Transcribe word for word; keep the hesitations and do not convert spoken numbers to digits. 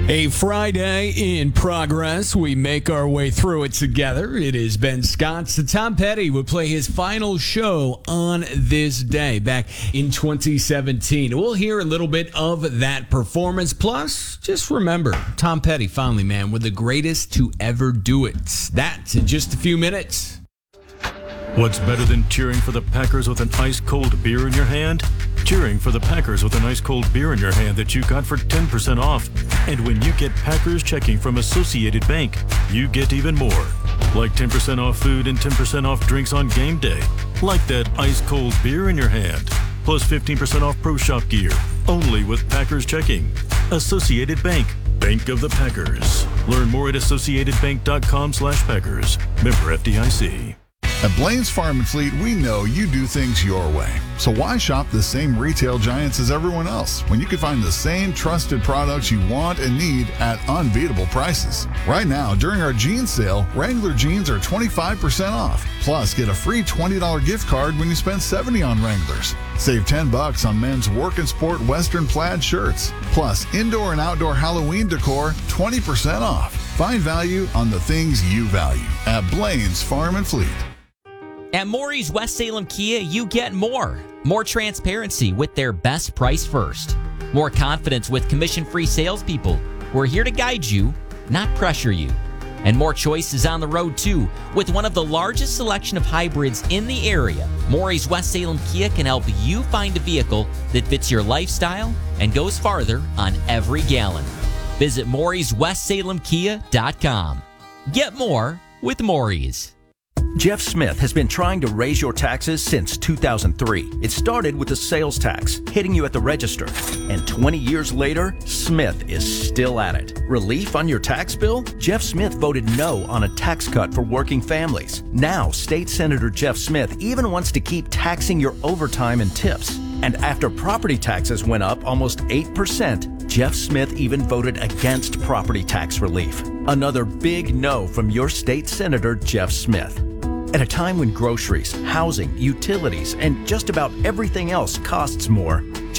A Friday in progress. We make our way through it together. It is Ben Scott. So Tom Petty would play his final show on this day back in twenty seventeen. We'll hear a little bit of that performance. Plus, just remember, Tom Petty, finally, man, were the greatest to ever do it. That's in just a few minutes. What's better than cheering for the Packers with an ice-cold beer in your hand? Cheering for the Packers with an ice-cold beer in your hand that you got for ten percent off. And when you get Packers checking from Associated Bank, you get even more. Like ten percent off food and ten percent off drinks on game day. Like that ice-cold beer in your hand. Plus fifteen percent off Pro Shop gear. Only with Packers checking. Associated Bank. Bank of the Packers. Learn more at associatedbank.com slash Packers. Member F D I C. At Blaine's Farm and Fleet, we know you do things your way. So why shop the same retail giants as everyone else when you can find the same trusted products you want and need at unbeatable prices? Right now, during our jeans sale, Wrangler jeans are twenty-five percent off. Plus, get a free twenty dollars gift card when you spend seventy dollars on Wranglers. Save ten bucks on men's work and sport Western plaid shirts. Plus, indoor and outdoor Halloween decor, twenty percent off. Find value on the things you value at Blaine's Farm and Fleet. At Maury's West Salem Kia, you get more. More transparency with their best price first. More confidence with commission-free salespeople who are here to guide you, not pressure you. And more choices on the road, too. With one of the largest selection of hybrids in the area, Maury's West Salem Kia can help you find a vehicle that fits your lifestyle and goes farther on every gallon. Visit Maury's West Salem Kia dot com. Get more with Maury's. Jeff Smith has been trying to raise your taxes since two thousand three. It started with the sales tax, hitting you at the register. And twenty years later, Smith is still at it. Relief on your tax bill? Jeff Smith voted no on a tax cut for working families. Now, State Senator Jeff Smith even wants to keep taxing your overtime and tips. And after property taxes went up almost eight percent, Jeff Smith even voted against property tax relief. Another big no from your state senator, Jeff Smith. At a time when groceries, housing, utilities, and just about everything else costs more,